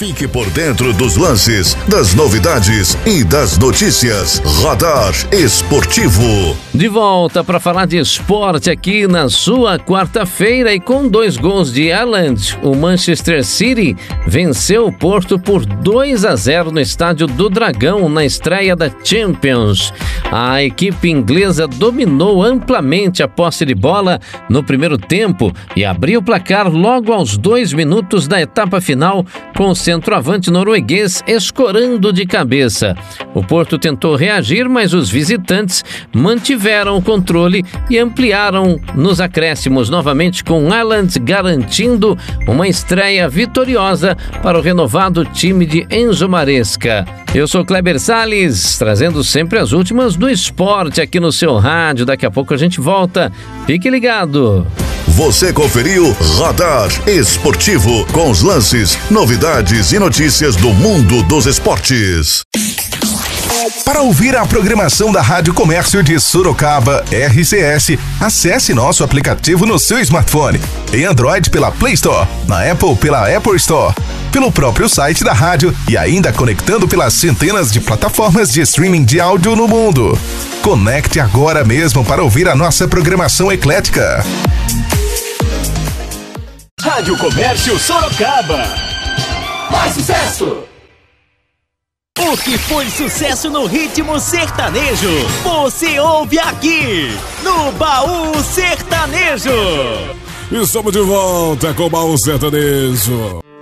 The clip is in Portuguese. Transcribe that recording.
Fique por dentro dos lances, das novidades e das notícias. Radar Esportivo. De volta para falar de esporte aqui na sua quarta-feira, e com 2 gols de Haaland, o Manchester City venceu o Porto por 2-0 no estádio do Dragão na estreia da Champions. A equipe inglesa dominou amplamente a posse de bola no primeiro tempo e abriu o placar logo aos 2 minutos da etapa final, com o centroavante norueguês escorando de cabeça. O Porto tentou reagir, mas os visitantes mantiveram o controle e ampliaram nos acréscimos, novamente com Haaland garantindo uma estreia vitoriosa para o renovado time de Enzo Maresca. Eu sou Kleber Salles, trazendo sempre as últimas do esporte aqui no seu rádio. Daqui a pouco a gente volta. Fique ligado. Você conferiu Radar Esportivo, com os lances, novidades e notícias do mundo dos esportes. Para ouvir a programação da Rádio Comércio de Sorocaba, RCS, acesse nosso aplicativo no seu smartphone. Em Android pela Play Store, na Apple pela Apple Store, pelo próprio site da rádio e ainda conectando pelas centenas de plataformas de streaming de áudio no mundo. Conecte agora mesmo para ouvir a nossa programação eclética. Rádio Comércio Sorocaba. Mais sucesso! O que foi sucesso no ritmo sertanejo, você ouve aqui, no Baú Sertanejo. Estamos de volta com o Baú Sertanejo.